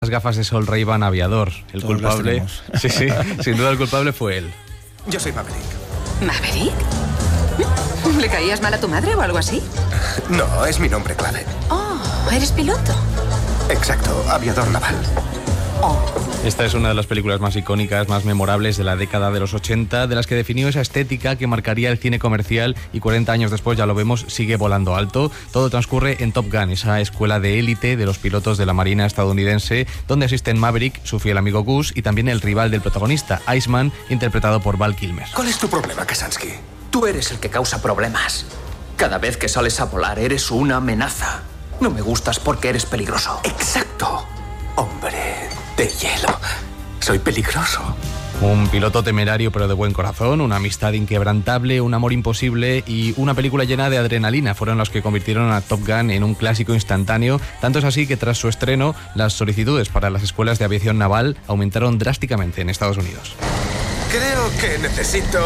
unas gafas de sol Ray-Ban aviador. El Todos culpable... Sí, sin duda el culpable fue él. Yo soy Maverick. ¿Maverick? ¿Le caías mal a tu madre o algo así? No, es mi nombre clave. Oh, ¿eres piloto? Exacto, aviador naval. Esta es una de las películas más icónicas, más memorables de la década de los 80, de las que definió esa estética que marcaría el cine comercial y 40 años después, ya lo vemos, sigue volando alto. Todo transcurre en Top Gun, esa escuela de élite de los pilotos de la Marina estadounidense, donde asisten Maverick, su fiel amigo Gus, y también el rival del protagonista, Iceman, interpretado por Val Kilmer. ¿Cuál es tu problema, Kasansky? Tú eres el que causa problemas. Cada vez que sales a volar eres una amenaza. No me gustas porque eres peligroso. Exacto. Hombre de hielo. Soy peligroso. Un piloto temerario pero de buen corazón, una amistad inquebrantable, un amor imposible y una película llena de adrenalina fueron las que convirtieron a Top Gun en un clásico instantáneo. Tanto es así que tras su estreno, las solicitudes para las escuelas de aviación naval aumentaron drásticamente en Estados Unidos. Creo que necesito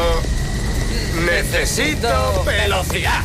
velocidad.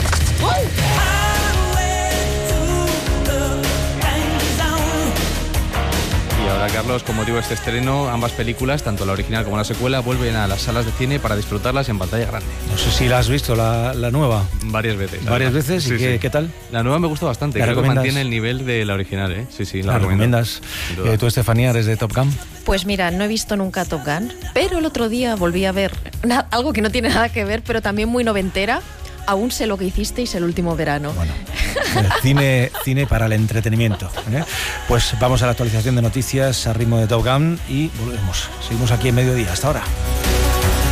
Y ahora, Carlos, con motivo de este estreno, ambas películas, tanto la original como la secuela, vuelven a las salas de cine para disfrutarlas en pantalla grande. No sé si la has visto, la nueva. Varias veces. ¿Varias veces? Sí, ¿Y qué tal? La nueva me gustó bastante. Creo que mantiene el nivel de la original, ¿eh? Sí, la recomiendas. ¿Tú, Estefanía, eres de Top Gun? Pues mira, no he visto nunca Top Gun, pero el otro día volví a ver algo que no tiene nada que ver, pero también muy noventera. Aún sé lo que hicisteis el último verano. Bueno, cine para el entretenimiento, ¿eh? Pues vamos a la actualización de noticias a ritmo de Top Gun y volvemos. Seguimos aquí en Mediodía. Hasta ahora.